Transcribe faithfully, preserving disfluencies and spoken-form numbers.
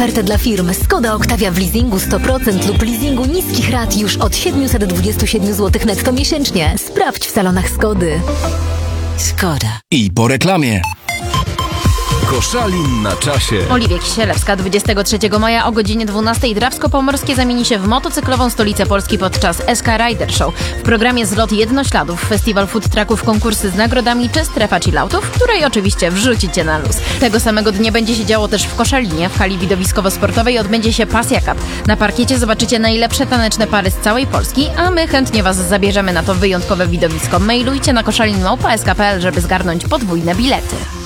ofertę dla firm. Skoda Octavia w leasingu sto procent lub leasingu niskich rat już od siedemset dwadzieścia siedem złotych netto miesięcznie. Sprawdź w salonach Skody. Skoda. I po reklamie. Koszalin na czasie. Oliwia Kisielewska, dwudziestego trzeciego maja o godzinie dwunastej Drawsko-Pomorskie zamieni się w motocyklową stolicę Polski podczas S K Rider Show. W programie zlot jednośladów, festiwal food trucków, konkursy z nagrodami czy strefa chilloutów, w której oczywiście wrzucicie na luz. Tego samego dnia będzie się działo też w Koszalinie. W hali widowiskowo-sportowej odbędzie się Pasja Cup. Na parkiecie zobaczycie najlepsze taneczne pary z całej Polski, a my chętnie Was zabierzemy na to wyjątkowe widowisko. Mailujcie na koszalin małpa s k kropka p l, żeby zgarnąć podwójne bilety.